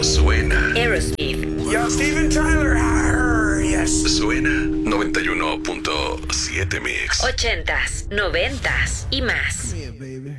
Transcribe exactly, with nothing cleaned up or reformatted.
suena. Aerosmith. Yo, Steven Tyler. Arr, yes. Suena noventa y uno punto siete Mix. Ochentas, noventas y más.